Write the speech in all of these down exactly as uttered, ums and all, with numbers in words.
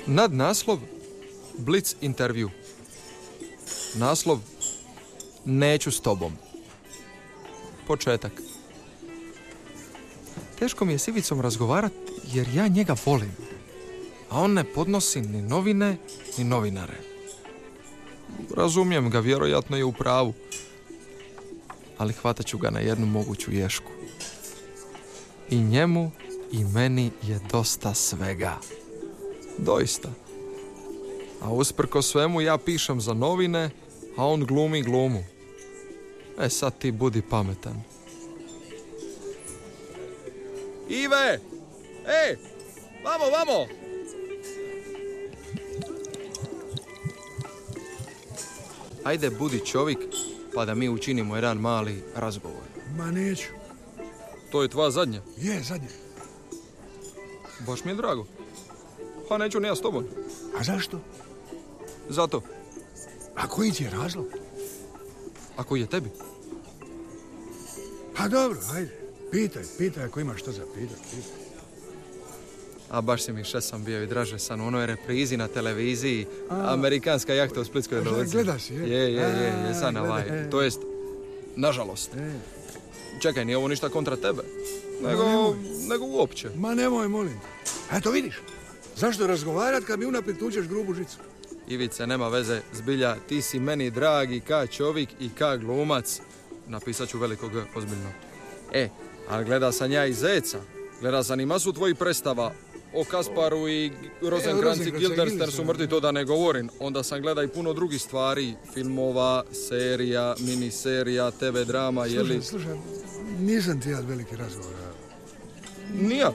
Nad naslov Blitz intervju. Naslov Neću s tobom. Početak. Teško mi je s Ivicom razgovarati jer ja njega volim. A on ne podnosi ni novine, ni novinare. Razumijem ga, vjerojatno je u pravu. Ali hvatat ću ga na jednu moguću ješku. I njemu i meni je dosta svega. Doista. A usprko svemu ja pišem za novine, a on glumi glumu. E sad ti budi pametan. Ive! Ej! Vamo, vamo! Ajde, budi čovjek, pa da mi učinimo jedan mali razgovor. Ma neću. To je tvoja zadnja? Je, zadnja. Baš mi je drago. Pa neću ni ja s tobom. A zašto? Zato. A koji ti je razlog? A koji je tebi? Pa dobro, ajde. Pitaj, pitaj ako imaš što za pitat. Pitaj. A baš si mi šesam bio i draže san u onoj reprizi na televiziji. A, Amerikanska jahta u Splitskoj luci. Gleda si, je? Je, je, je, je, san ovaj. To jest, nažalost. E. Čekaj, nije ovo ništa kontra tebe. Nego, nego uopće. Ma nemoj, molim. Eto vidiš, zašto razgovarat kad mi unaprijed tučeš grubu žicu? Ivice, nema veze, zbilja, ti si meni dragi ka čovjek i ka glumac. Napisat ću velikog ozbiljno. E, ali gleda sam ja i Zeca. Gleda sam i masu tvojih predstava. O Kasparu i Rosenkranz i Guildenstern su mrtvi, to da ne govorim. Onda sam gleda i puno drugih stvari. Filmova, serija, miniserija, te ve drama, slušaj, jeli... Slušaj, nisam ti ja veliki razgovor. Nija.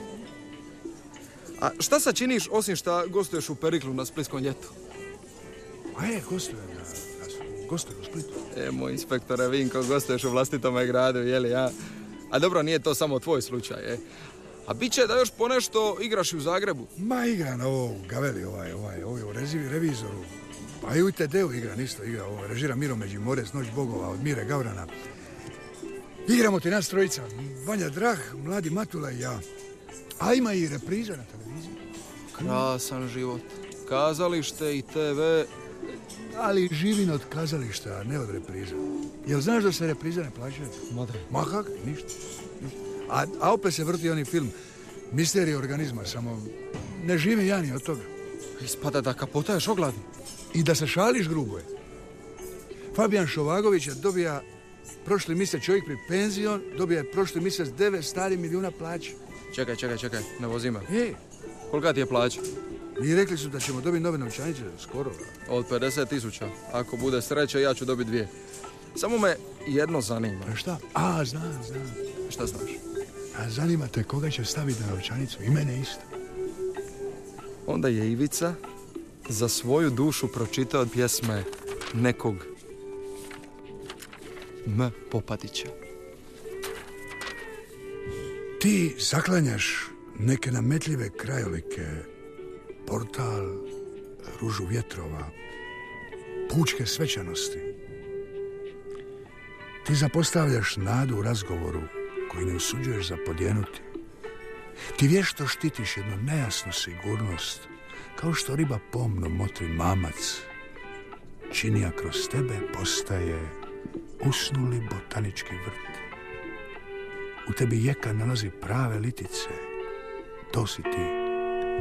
A šta sad činiš osim šta gostuješ u Periklu na Splitskom ljetu? A je, gostujem na, gostujem u Splitu. E, moj inspektore Vinko, gostuješ u vlastitome gradu, jeli ja? A dobro, nije to samo tvoj slučaj, e. A bit će da još ponešto igraš i u Zagrebu? Ma igra na ovo Gaveli, ovaj, ovaj, ovaj, u revizoru. Pa i u te deu igram isto, igra ovo. Režira Miro Međimorec, Noć bogova od Mire Gavrana. Igramo ti nas trojica, Vanja Drah, Mladi Matula i ja. A ima i repriza na televiziji. Krasan život. Kazalište i te ve... Ali živim od kazališta, a ne od repriza. Jel znaš da se repriza ne plaćaju? Madre. Ma kak, ništa. ništa. A, a opet se vrti oni film Misterija organizma, samo ne živim ja ni od toga. Ispada da kapotaješ ogladni. I da se šališ grubo je. Fabijan Šovagović je dobija prošli mjesec čovjek pri penzion, dobija prošli mjesec devet stari milijuna plaće. Čekaj, čekaj, čekaj, ne vozi me. E, kolika ti je plaća? mi rekli su da ćemo dobiti nove novčanice skoro. Od pedeset tisuća. Ako bude sreće, ja ću dobiti dvije. Samo me jedno zanima. A šta? A, znam, znam. Šta znaš? A zanima te koga će staviti na novčanicu? I mene isto. Onda je Ivica za svoju dušu pročitao pjesme nekog M. Popadića. Ti zaklanjaš neke nametljive krajolike, portal, ružu vjetrova, pučke svečanosti. Ti zapostavljaš nadu u razgovoru koji ne usuđuješ za podjenuti. Ti vješto štitiš jednu nejasnu sigurnost, kao što riba pomno motri mamac. Činija kroz tebe postaje usnuli botanički vrt. U tebi jeka nalazi prave litice. To si ti.